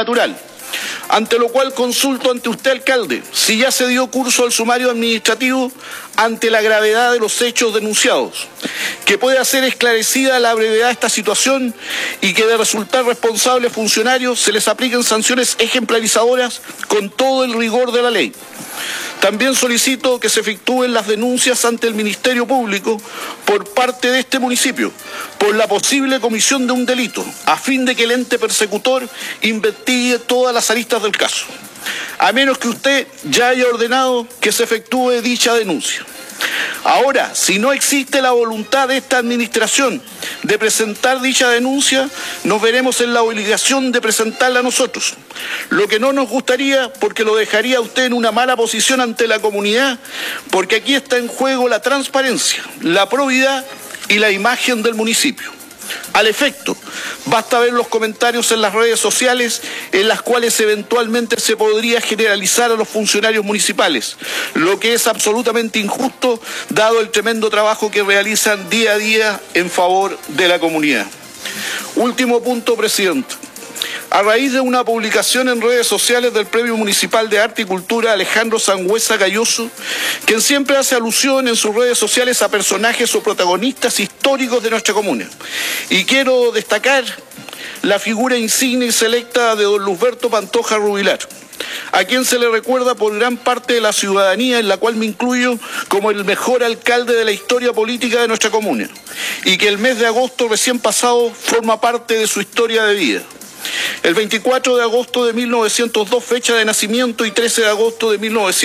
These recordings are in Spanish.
natural. Ante lo cual consulto ante usted, alcalde, si ya se dio curso al sumario administrativo ante la gravedad de los hechos denunciados, que pueda ser esclarecida la brevedad de esta situación y que de resultar responsables funcionarios se les apliquen sanciones ejemplarizadoras con todo el rigor de la ley. También solicito que se efectúen las denuncias ante el Ministerio Público por parte de este municipio por la posible comisión de un delito, a fin de que el ente persecutor investigue todas las aristas del caso, a menos que usted ya haya ordenado que se efectúe dicha denuncia. Ahora, si no existe la voluntad de esta administración de presentar dicha denuncia, nos veremos en la obligación de presentarla nosotros, lo que no nos gustaría porque lo dejaría a usted en una mala posición ante la comunidad, porque aquí está en juego la transparencia, la probidad y la imagen del municipio. Al efecto, basta ver los comentarios en las redes sociales en las cuales eventualmente se podría generalizar a los funcionarios municipales, lo que es absolutamente injusto dado el tremendo trabajo que realizan día a día en favor de la comunidad. Último punto, presidente. A raíz de una publicación en redes sociales del Premio Municipal de Arte y Cultura Alejandro Sangüesa Galloso, quien siempre hace alusión en sus redes sociales a personajes o protagonistas históricos de nuestra comuna. Y quiero destacar la figura insignia y selecta de don Luzberto Pantoja Rubilar, a quien se le recuerda por gran parte de la ciudadanía, en la cual me incluyo, como el mejor alcalde de la historia política de nuestra comuna, y que el mes de agosto recién pasado forma parte de su historia de vida. El 24 de agosto de 1902, fecha de nacimiento, y 13 de agosto de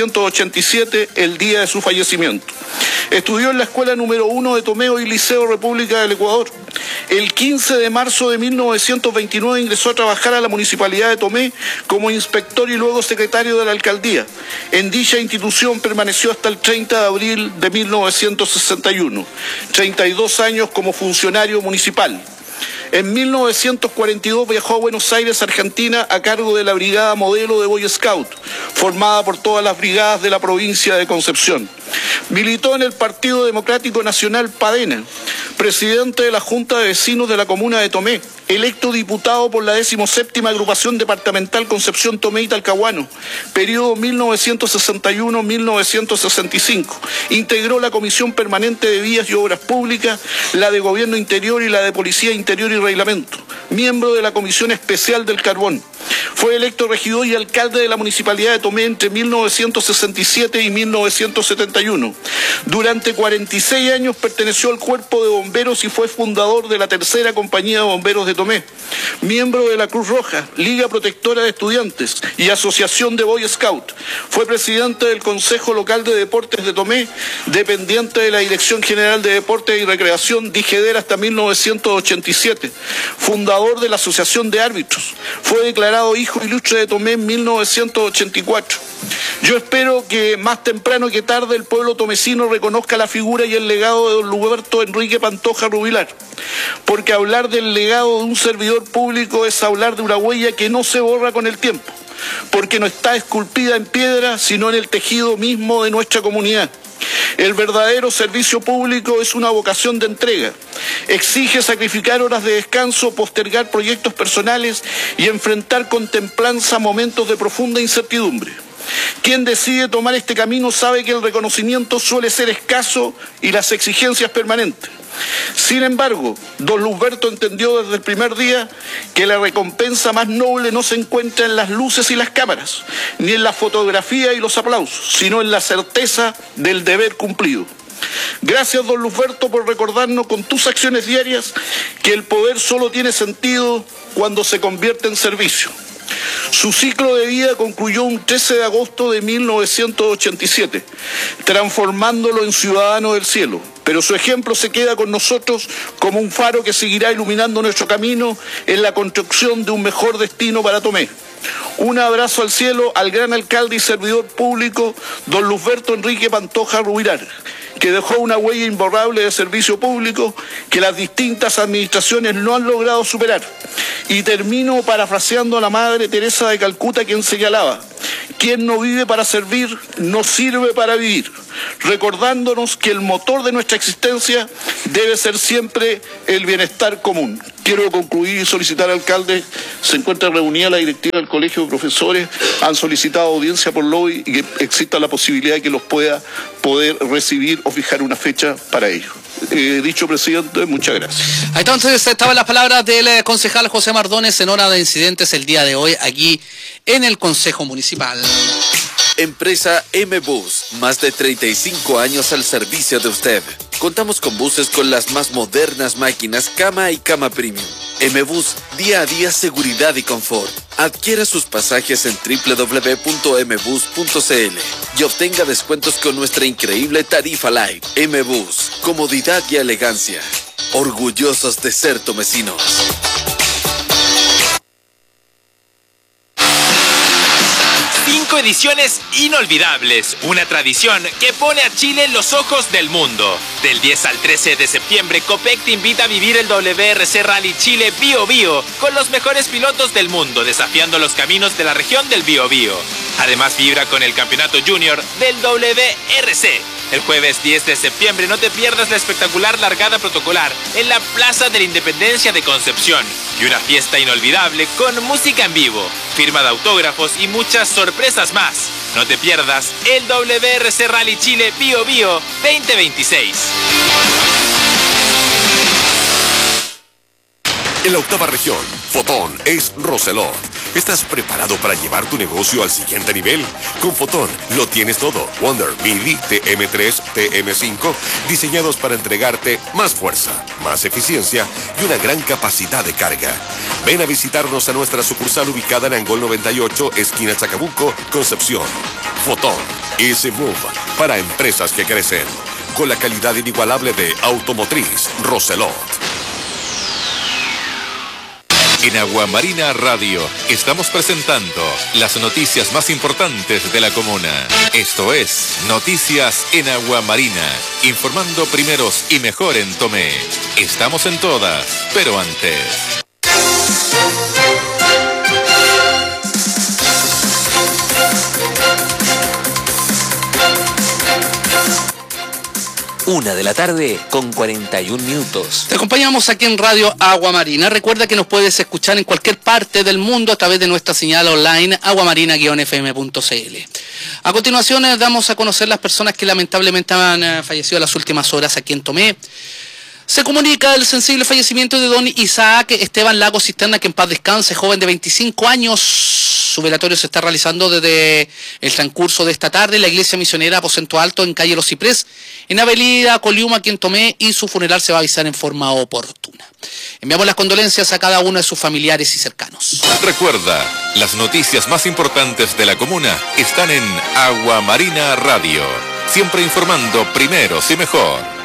1987, el día de su fallecimiento. Estudió en la escuela número 1 de Tomeo y Liceo República del Ecuador. El 15 de marzo de 1929 ingresó a trabajar a la Municipalidad de Tomé como inspector y luego secretario de la alcaldía. En dicha institución permaneció hasta el 30 de abril de 1961, 32 años como funcionario municipal. En 1942 viajó a Buenos Aires, Argentina, a cargo de la Brigada Modelo de Boy Scout, formada por todas las brigadas de la provincia de Concepción. Militó en el Partido Democrático Nacional Padena, presidente de la Junta de Vecinos de la Comuna de Tomé, electo diputado por la 17ª Agrupación Departamental Concepción Tomé y Talcahuano, periodo 1961-1965. Integró la Comisión Permanente de Vías y Obras Públicas, la de Gobierno Interior y la de Policía Interior y Reglamento. Miembro de la Comisión Especial del Carbón. Fue electo regidor y alcalde de la Municipalidad de Tomé entre 1967 y 1971. Durante 46 años perteneció al Cuerpo de Bomberos y fue fundador de la Tercera Compañía de Bomberos de Tomé. Miembro de la Cruz Roja, Liga Protectora de Estudiantes y Asociación de Boy Scout. Fue presidente del Consejo Local de Deportes de Tomé, dependiente de la Dirección General de Deportes y Recreación, DIGEDER, hasta 1987. Fundador de la Asociación de Árbitros. Fue declarado hijo ilustre de Tomé en 1984. Yo espero que más temprano que tarde el pueblo tomecino reconozca la figura y el legado de don Luzberto Enrique Pantoja Rubilar, porque hablar del legado de un servidor público es hablar de una huella que no se borra con el tiempo, porque no está esculpida en piedra, sino en el tejido mismo de nuestra comunidad. El verdadero servicio público es una vocación de entrega. Exige sacrificar horas de descanso, postergar proyectos personales y enfrentar con templanza momentos de profunda incertidumbre. Quien decide tomar este camino sabe que el reconocimiento suele ser escaso y las exigencias permanentes. Sin embargo, don Luzberto entendió desde el primer día que la recompensa más noble no se encuentra en las luces y las cámaras, ni en la fotografía y los aplausos, sino en la certeza del deber cumplido. Gracias, don Luzberto, por recordarnos con tus acciones diarias que el poder solo tiene sentido cuando se convierte en servicio. Su ciclo de vida concluyó un 13 de agosto de 1987, transformándolo en ciudadano del cielo. Pero su ejemplo se queda con nosotros como un faro que seguirá iluminando nuestro camino en la construcción de un mejor destino para Tomé. Un abrazo al cielo al gran alcalde y servidor público, don Luzberto Enrique Pantoja Rubilar, que dejó una huella imborrable de servicio público que las distintas administraciones no han logrado superar. Y termino parafraseando a la Madre Teresa de Calcuta, quien señalaba: quien no vive para servir, no sirve para vivir, recordándonos que el motor de nuestra existencia debe ser siempre el bienestar común. Quiero concluir y solicitar, alcalde, se encuentra reunida la directiva del Colegio de Profesores, han solicitado audiencia por lobby y que exista la posibilidad de que los pueda poder recibir o fijar una fecha para ello. Dicho, presidente, muchas gracias. Entonces estaban las palabras del concejal José Mardones en hora de incidentes el día de hoy aquí en el Consejo Municipal. Empresa M-Bus, más de 35 años al servicio de usted. Contamos con buses con las más modernas máquinas cama y cama premium. M-Bus, día a día seguridad y confort. Adquiera sus pasajes en www.mbus.cl y obtenga descuentos con nuestra increíble tarifa light. M-Bus, comodidad y elegancia. Orgullosos de ser tomecinos. 5 ediciones inolvidables, una tradición que pone a Chile en los ojos del mundo. Del 10 al 13 de septiembre, Copec te invita a vivir el WRC Rally Chile Bío Bío con los mejores pilotos del mundo, desafiando los caminos de la región del Bío Bío. Además, vibra con el campeonato junior del WRC. El jueves 10 de septiembre no te pierdas la espectacular largada protocolar en la Plaza de la Independencia de Concepción y una fiesta inolvidable con música en vivo, firma de autógrafos y muchas sorpresas más. No te pierdas el WRC Rally Chile Bío Bío 2026. En la octava región, Fotón es Roselot. ¿Estás preparado para llevar tu negocio al siguiente nivel? Con Fotón lo tienes todo. Wonder, Midi, TM3, TM5, diseñados para entregarte más fuerza, más eficiencia y una gran capacidad de carga. Ven a visitarnos a nuestra sucursal ubicada en Angol 98, esquina Chacabuco, Concepción. Fotón, easy move para empresas que crecen. Con la calidad inigualable de Automotriz Roselot. En Aguamarina Radio estamos presentando las noticias más importantes de la comuna. Esto es Noticias en Aguamarina, informando primeros y mejor en Tomé. Estamos en todas, pero antes. 1:41 Te acompañamos aquí en Radio Aguamarina. Recuerda que nos puedes escuchar en cualquier parte del mundo a través de nuestra señal online aguamarina-fm.cl. A continuación damos a conocer las personas que lamentablemente han fallecido en las últimas horas aquí en Tomé. Se comunica el sensible fallecimiento de don Isaac Esteban Lago Cisterna, que en paz descanse, joven de 25 años. Su velatorio se está realizando desde el transcurso de esta tarde en la iglesia misionera Aposento Alto, en calle Los Ciprés, en avenida Coliuma, aquí en Tomé, y su funeral se va a avisar en forma oportuna. Enviamos las condolencias a cada uno de sus familiares y cercanos. Recuerda, las noticias más importantes de la comuna están en Aguamarina Radio, siempre informando primeros y mejor.